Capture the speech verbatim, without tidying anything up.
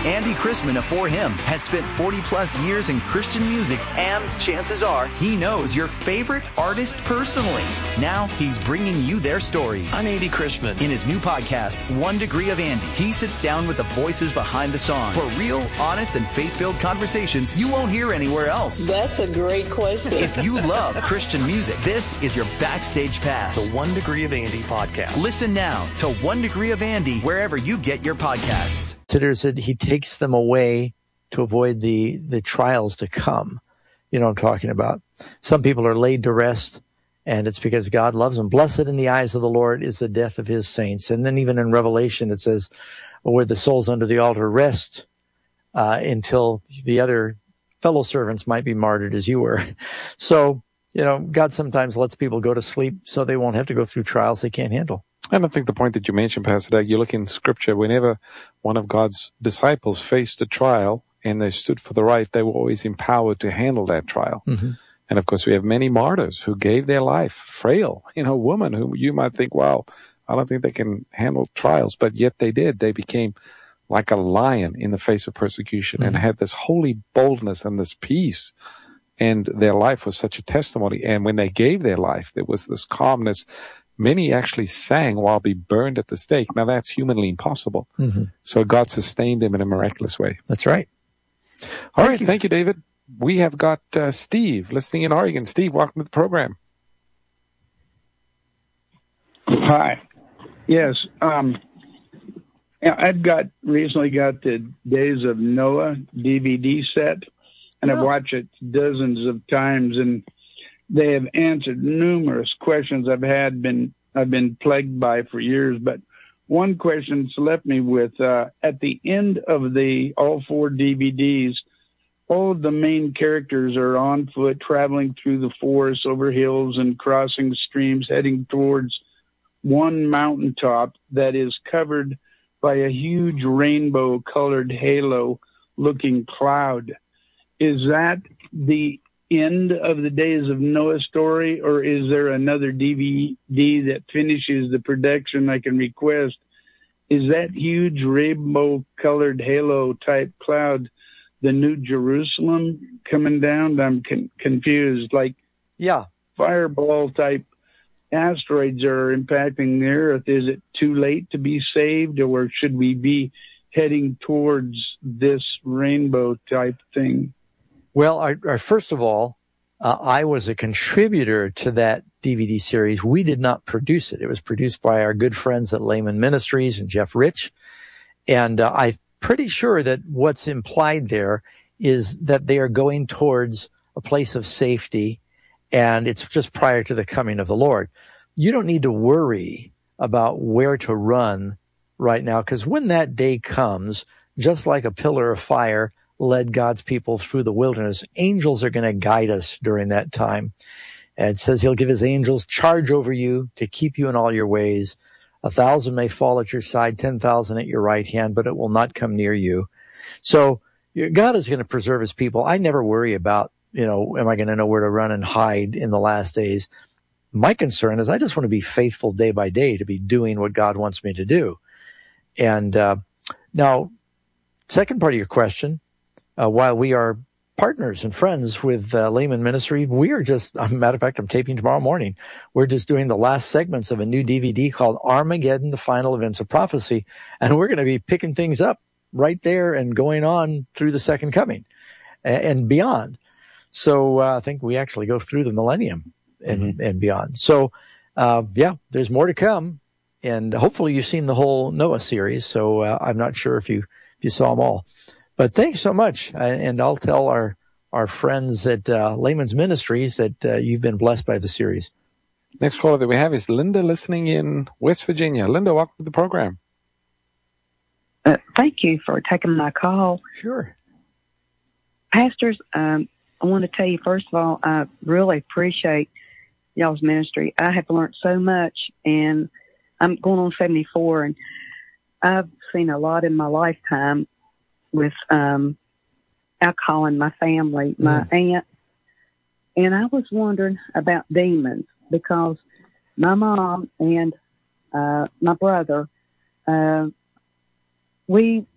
Andy Chrisman afore him has spent forty plus years in Christian music, and chances are he knows your favorite artist personally. Now he's bringing you their stories. I'm Andy Chrisman. In his new podcast, One Degree of Andy, he sits down with the voices behind the songs for real, honest, and faith-filled conversations you won't hear anywhere else. That's a great question. If you love Christian music, this is your backstage pass. The One Degree of Andy podcast. Listen now to One Degree of Andy wherever you get your podcasts. Considers that he takes them away to avoid the, the trials to come. You know what I'm talking about. Some people are laid to rest, and it's because God loves them. Blessed in the eyes of the Lord is the death of his saints. And then even in Revelation, it says, where the souls under the altar rest uh, until the other fellow servants might be martyred as you were. So, you know, God sometimes lets people go to sleep so they won't have to go through trials they can't handle. And I think the point that you mentioned, Pastor Doug, you look in Scripture, whenever one of God's disciples faced a trial and they stood for the right, they were always empowered to handle that trial. Mm-hmm. And of course, we have many martyrs who gave their life, frail, you know, women who you might think, wow, I don't think they can handle trials, but yet they did. They became like a lion in the face of persecution mm-hmm. and had this holy boldness and this peace. And their life was such a testimony. And when they gave their life, there was this calmness. Many actually sang while being burned at the stake. Now, that's humanly impossible. Mm-hmm. So God sustained them in a miraculous way. That's right. All thank right. You. Thank you, David. We have got uh, Steve listening in Oregon. Steve, welcome to the program. Hi. Yes. Um, I've got recently got the Days of Noah D V D set, and oh. I've watched it dozens of times, and they have answered numerous questions I've had been I've been plagued by for years. But one question's left me with uh, at the end of the all four D V Ds, all of the main characters are on foot, traveling through the forest, over hills, and crossing streams, heading towards one mountaintop that is covered by a huge rainbow-colored halo-looking cloud. Is that the end of the Days of Noah story, or is there another D V D that finishes the production I can request? Is that huge rainbow-colored halo-type cloud the New Jerusalem coming down? I'm con- confused. Like, yeah, fireball-type asteroids are impacting the Earth. Is it too late to be saved, or should we be heading towards this rainbow-type thing? Well, our, our, first of all, uh, I was a contributor to that D V D series. We did not produce it. It was produced by our good friends at Layman Ministries and Jeff Rich. And uh, I'm pretty sure that what's implied there is that they are going towards a place of safety, and it's just prior to the coming of the Lord. You don't need to worry about where to run right now, because when that day comes, just like a pillar of fire led God's people through the wilderness, angels are going to guide us during that time. And it says he'll give his angels charge over you to keep you in all your ways. A thousand may fall at your side, ten thousand at your right hand, but it will not come near you. So God is going to preserve his people. I never worry about, you know, am I going to know where to run and hide in the last days? My concern is I just want to be faithful day by day to be doing what God wants me to do. And uh, now, second part of your question, Uh, while we are partners and friends with uh, Layman Ministry, we are just, as a matter of fact, I'm taping tomorrow morning. We're just doing the last segments of a new D V D called Armageddon, the Final Events of Prophecy. And we're going to be picking things up right there and going on through the second coming and, and beyond. So uh, I think we actually go through the millennium and, mm-hmm. and beyond. So, uh, yeah, there's more to come. And hopefully you've seen the whole Noah series. So uh, I'm not sure if you, if you saw them all. But thanks so much, and I'll tell our our friends at uh, Layman's Ministries that uh, you've been blessed by the series. Next caller that we have is Linda, listening in West Virginia. Linda, welcome to the program. Uh, thank you for taking my call. Sure. Pastors, um, I want to tell you, first of all, I really appreciate y'all's ministry. I have learned so much, and I'm going on seventy-four, and I've seen a lot in my lifetime with um, alcohol in my family, my mm. aunt. And I was wondering about demons, because my mom and uh, my brother, uh, we